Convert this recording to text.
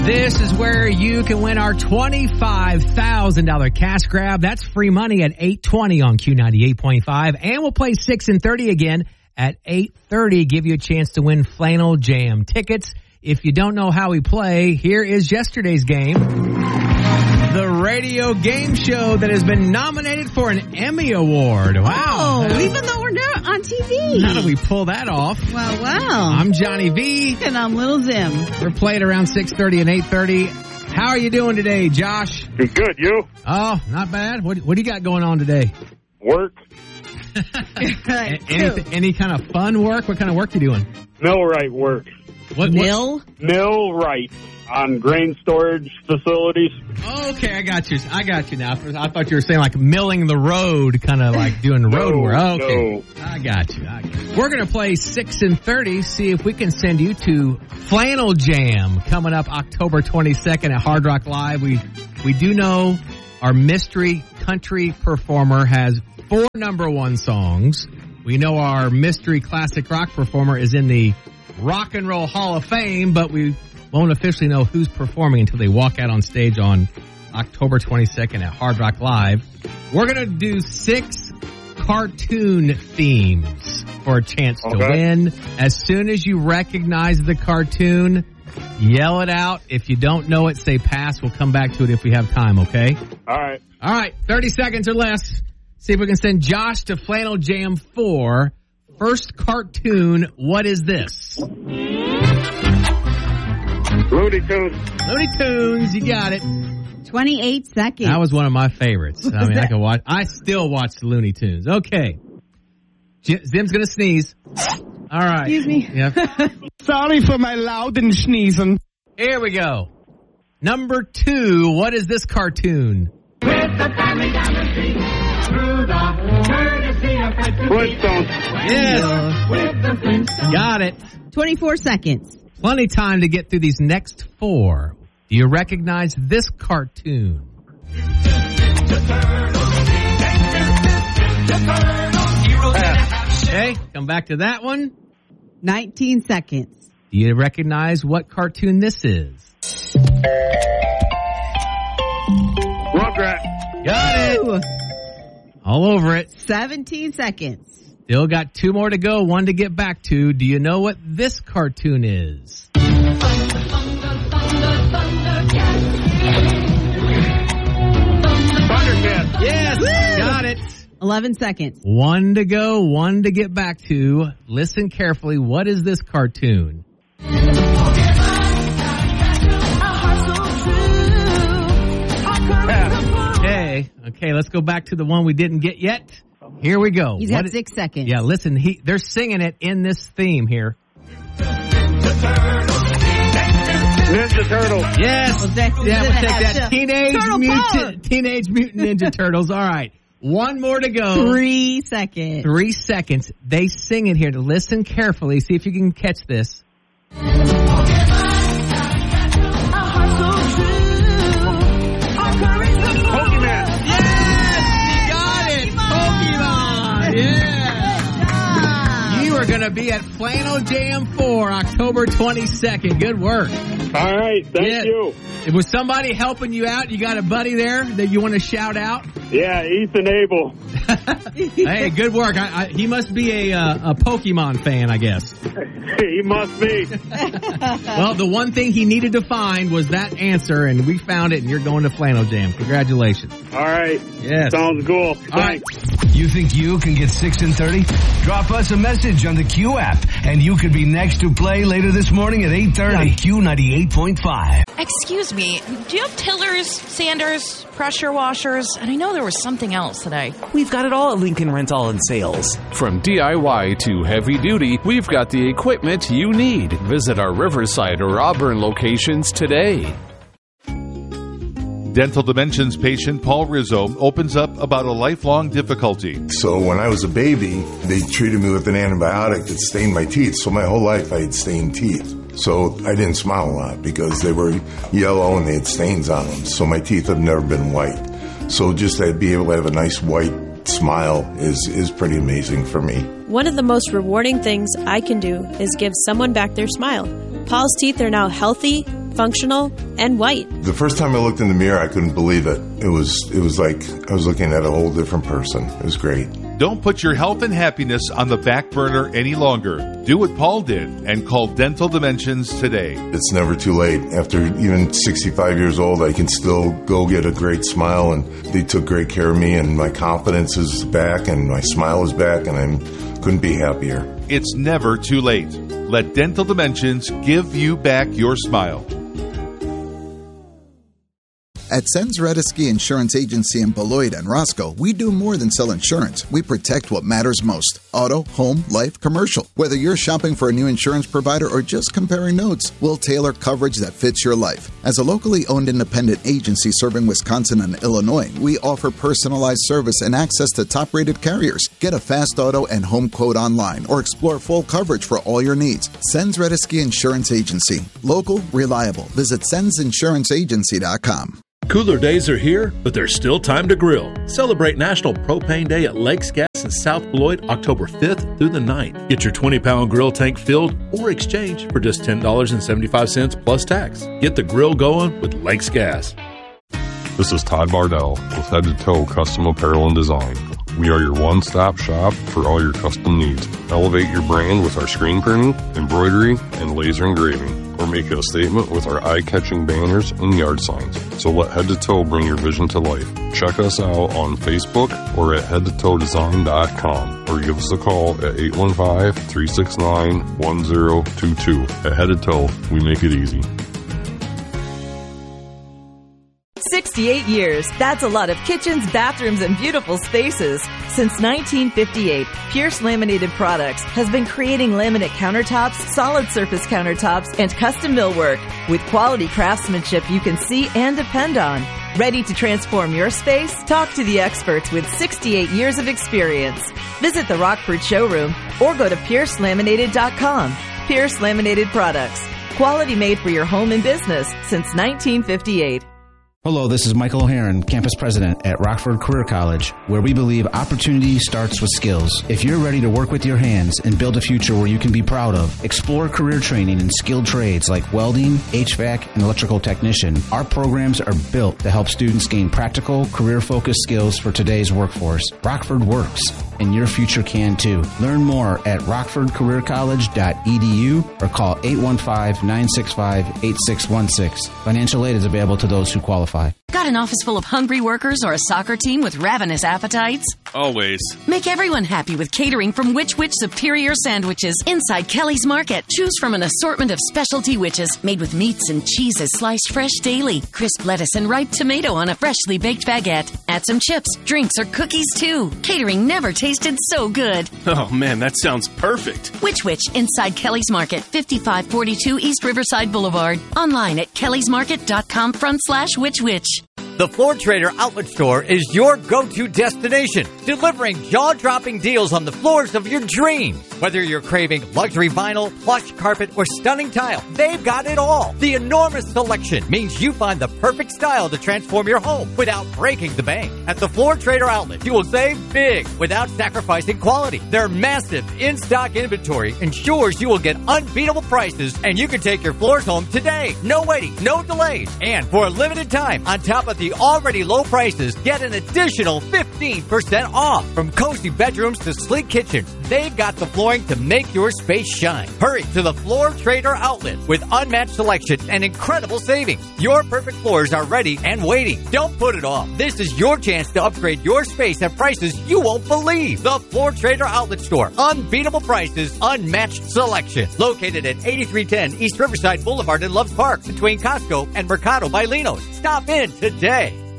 This is where you can win our $25,000 cash grab. That's free money at 8:20 on Q98.5. And we'll play 6 and 30 again at 8:30. Give you a chance to win Flannel Jam tickets. If you don't know how we play, here is yesterday's game. The radio game show that has been nominated for an Emmy Award. Wow. Oh, even though we're not on TV. How do we pull that off? Wow. I'm Johnny V. And I'm Little Zim. We're playing around 6:30 and 8:30. How are you doing today, Josh? Good, you? Oh, not bad. What do you got going on today? Work. Any kind of fun work? What kind of work you doing? Millwright work. Millwright on grain storage facilities. Okay, I got you now. I thought you were saying like milling the road, kind of like doing road work. Okay. No. I got you. We're going to play 6 and 30, see if we can send you to Flannel Jam coming up October 22nd at Hard Rock Live. We do know our mystery country performer has 4 number 1 songs. We know our mystery classic rock performer is in the Rock and Roll Hall of Fame, but we won't officially know who's performing until they walk out on stage on October 22nd at Hard Rock Live. We're going to do 6 cartoon themes for a chance to win. As soon as you recognize the cartoon, yell it out. If you don't know it, say pass. We'll come back to it if we have time, okay? All right. 30 seconds or less. See if we can send Josh to Flannel Jam 4. First cartoon, what is this? Looney Tunes. Looney Tunes, you got it. 28 seconds. That was one of my favorites. I still watch the Looney Tunes. Okay. Zim's going to sneeze. All right. Excuse me. Yep. Sorry for my loud and sneezing. Here we go. Number 2, what is this cartoon? With the family down the street, through the courtesy of Flintstones. Yes. With the Flintstones. Got it. 24 seconds. Plenty time to get through these next 4. Do you recognize this cartoon? Okay, come back to that one. 19 seconds. Do you recognize what cartoon this is? Rugrat. Got it. All over it. 17 seconds. Still got 2 more to go, 1 to get back to. Do you know what this cartoon is? Thundercats. Yes, Woo! got it. 11 seconds. 1 to go, 1 to get back to. Listen carefully. What is this cartoon? Okay, let's go back to the one we didn't get yet. Here we go. He's got 6 seconds. Yeah, listen, they're singing it in this theme here. Ninja Turtles. Yes. Well, we'll take that. Teenage Mutant Ninja Turtles. All right. 1 more to go. 3 seconds. 3 seconds. They sing it here. To listen carefully. See if you can catch this. Pokemon. Yes! You got it! Pokemon! Yeah! You are going to be at Flannel Jam 4, October 22nd. Good work. All right. Thank you. Was somebody helping you out? You got a buddy there that you want to shout out? Yeah, Ethan Abel. Hey, good work. He must be a Pokemon fan, I guess. He must be. Well, the one thing he needed to find was that answer, and we found it, and you're going to Flannel Jam. Congratulations. All right. Yes. Sounds cool. All right. You think you can get 6 and 30? Drop us a message on the Q app, and you could be next to play later this morning at 8:30 on Q98.5. Excuse me, do you have tillers, sanders, pressure washers? And I know there was something else today. We've got it all at Lincoln Rental and Sales. From DIY to heavy duty, we've got the equipment you need. Visit our Riverside or Auburn locations today. Dental Dimensions patient Paul Rizzo opens up about a lifelong difficulty. So when I was a baby, they treated me with an antibiotic that stained my teeth. So my whole life I had stained teeth. So I didn't smile a lot because they were yellow and they had stains on them. So my teeth have never been white. So just to be able to have a nice white smile is pretty amazing for me. One of the most rewarding things I can do is give someone back their smile. Paul's teeth are now healthy, functional, and white. The first time I looked in the mirror, I couldn't believe it. It was like I was looking at a whole different person. It was great. Don't put your health and happiness on the back burner any longer. Do what Paul did and call Dental Dimensions today. It's never too late. After even 65 years old, I can still go get a great smile, and they took great care of me, and my confidence is back, and my smile is back, and I couldn't be happier. It's never too late. Let Dental Dimensions give you back your smile. At Sens Redesky Insurance Agency in Beloit and Roscoe, we do more than sell insurance. We protect what matters most. Auto, home, life, commercial. Whether you're shopping for a new insurance provider or just comparing notes, we'll tailor coverage that fits your life. As a locally owned independent agency serving Wisconsin and Illinois, we offer personalized service and access to top-rated carriers. Get a fast auto and home quote online or explore full coverage for all your needs. Sens Redesky Insurance Agency. Local, reliable. Visit sensinsuranceagency.com. Cooler days are here, but there's still time to grill. Celebrate National Propane Day at Lakes Gas in South Beloit, October 5th through the 9th. Get your 20-pound grill tank filled or exchanged for just $10.75 plus tax. Get the grill going with Lakes Gas. This is Todd Bardell with Head to Toe Custom Apparel and Design. We are your one-stop shop for all your custom needs. Elevate your brand with our screen printing, embroidery, and laser engraving. Or make it a statement with our eye-catching banners and yard signs. So let Head to Toe bring your vision to life. Check us out on Facebook or at headtotoedesign.com or give us a call at 815-369-1022. At Head to Toe, we make it easy. 68 years. That's a lot of kitchens, bathrooms, and beautiful spaces. Since 1958, Pierce Laminated Products has been creating laminate countertops, solid surface countertops, and custom millwork with quality craftsmanship you can see and depend on. Ready to transform your space? Talk to the experts with 68 years of experience. Visit the Rockford showroom or go to piercelaminated.com. Pierce Laminated Products. Quality made for your home and business since 1958. Hello, this is Michael O'Haron, campus president at Rockford Career College, where we believe opportunity starts with skills. If you're ready to work with your hands and build a future where you can be proud of, explore career training in skilled trades like welding, HVAC, and electrical technician. Our programs are built to help students gain practical, career-focused skills for today's workforce. Rockford works, and your future can too. Learn more at rockfordcareercollege.edu or call 815-965-8616. Financial aid is available to those who qualify. Got an office full of hungry workers or a soccer team with ravenous appetites? Always. Make everyone happy with catering from Which Superior Sandwiches inside Kelly's Market. Choose from an assortment of specialty witches made with meats and cheeses sliced fresh daily, crisp lettuce and ripe tomato on a freshly baked baguette. Add some chips, drinks, or cookies too. Catering never tasted so good. Oh man, that sounds perfect. Which inside Kelly's Market, 5542 East Riverside Boulevard. Online at kellysmarket.com/which. The Floor Trader Outlet Store is your go-to destination, delivering jaw-dropping deals on the floors of your dreams. Whether you're craving luxury vinyl, plush carpet, or stunning tile, they've got it all. The enormous selection means you find the perfect style to transform your home without breaking the bank. At the Floor Trader Outlet, you will save big without sacrificing quality. Their massive in-stock inventory ensures you will get unbeatable prices, and you can take your floors home today. No waiting, no delays, and for a limited time, on top of the already low prices, get an additional 15% off. From cozy bedrooms to sleek kitchens, they've got the flooring to make your space shine. Hurry to the Floor Trader Outlet with unmatched selection and incredible savings. Your perfect floors are ready and waiting. Don't put it off. This is your chance to upgrade your space at prices you won't believe. The Floor Trader Outlet Store. Unbeatable prices, unmatched selection. Located at 8310 East Riverside Boulevard in Loves Park between Costco and Mercado by Lino's. Stop in today.